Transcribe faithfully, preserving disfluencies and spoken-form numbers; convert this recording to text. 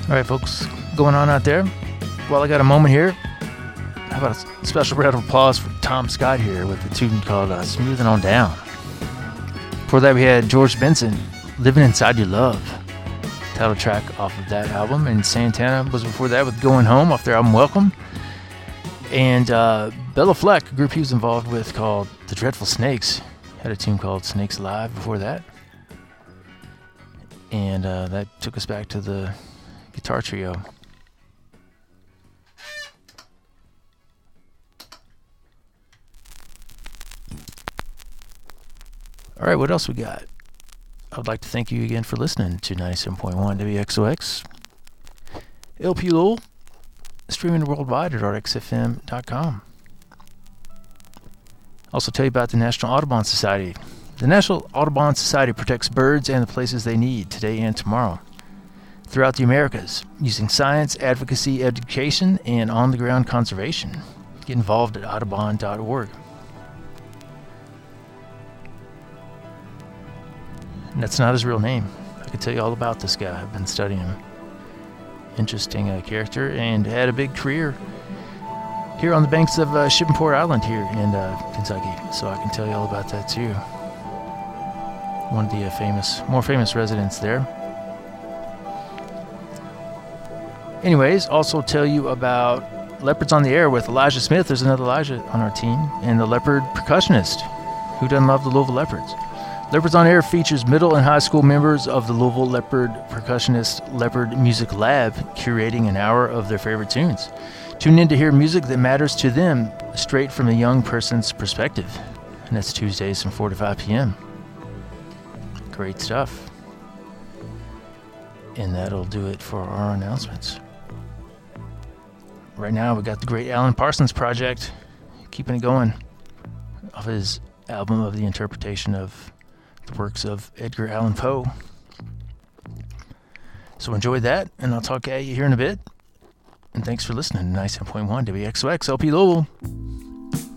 All right, folks, going on out there? Well, I got a moment here. How about a special round of applause for Tom Scott here with a tune called uh, Smoothing On Down. Before that, we had George Benson, Living Inside Your Love, title track off of that album. And Santana was before that with Going Home off their album Welcome. And uh, Bella Fleck, a group he was involved with called The Dreadful Snakes, had a tune called Snakes Alive before that. And uh, that took us back to the guitar trio. All right, what else we got? I would like to thank you again for listening to ninety-seven point one W X O X. L P Lowell, streaming worldwide at R X F M dot com. Also tell you about the National Audubon Society. The National Audubon Society protects birds and the places they need today and tomorrow throughout the Americas using science, advocacy, education, and on-the-ground conservation. Get involved at audubon dot org. And that's not his real name. I could tell you all about this guy. I've been studying him. Interesting uh, character, and had a big career here on the banks of uh, Shippingport Island here in uh, Kentucky. So I can tell you all about that too. One of the uh, famous, more famous residents there. Anyways, also tell you about Leopards on the Air with Elijah Smith. There's another Elijah on our team, and the Leopard percussionist. Who doesn't love the Louisville Leopards? Leopards on Air features middle and high school members of the Louisville Leopard Percussionist Leopard Music Lab curating an hour of their favorite tunes. Tune in to hear music that matters to them straight from a young person's perspective. And that's Tuesdays from four to five p.m. Great stuff. And that'll do it for our announcements. Right now we got the great Alan Parsons Project keeping it going off his album of the interpretation of the works of Edgar Allan Poe. So enjoy that, and I'll talk at you here in a bit. And thanks for listening to ninety-seven point one W X O X L P Lowell.